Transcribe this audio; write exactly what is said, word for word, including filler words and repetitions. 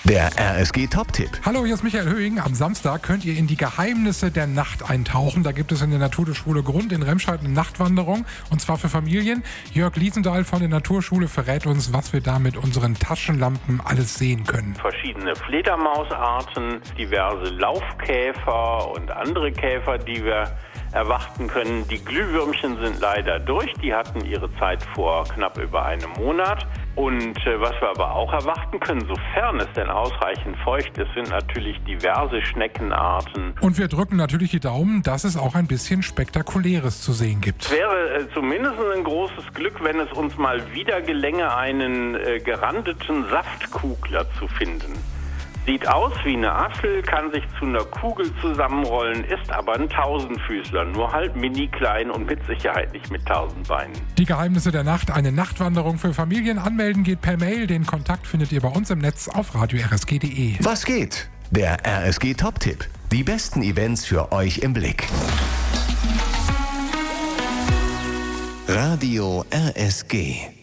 Der R S G-Top-Tipp. Hallo, hier ist Michael Höhing. Am Samstag könnt ihr in die Geheimnisse der Nacht eintauchen. Da gibt es in der Naturschule Grund in Remscheid eine Nachtwanderung, und zwar für Familien. Jörg Liesendahl von der Naturschule verrät uns, was wir da mit unseren Taschenlampen alles sehen können. Verschiedene Fledermausarten, diverse Laufkäfer und andere Käfer, die wir erwarten können. Die Glühwürmchen sind leider durch. Die hatten ihre Zeit vor knapp über einem Monat. Und äh, was wir aber auch erwarten können, sofern es denn ausreichend feucht ist, sind natürlich diverse Schneckenarten. Und wir drücken natürlich die Daumen, dass es auch ein bisschen Spektakuläres zu sehen gibt. Es wäre äh, zumindest ein großes Glück, wenn es uns mal wieder gelänge, einen äh, gerandeten Saftkugler zu finden. Sieht aus wie eine Apfel, kann sich zu einer Kugel zusammenrollen, ist aber ein Tausendfüßler, nur halt mini klein und mit Sicherheit nicht mit tausend Beinen. Die Geheimnisse der Nacht, eine Nachtwanderung für Familien. Anmelden geht per Mail. Den Kontakt findet ihr bei uns im Netz auf radio r s g punkt d e. Was geht? Der R S G-Top-Tipp. Die besten Events für euch im Blick. Radio R S G.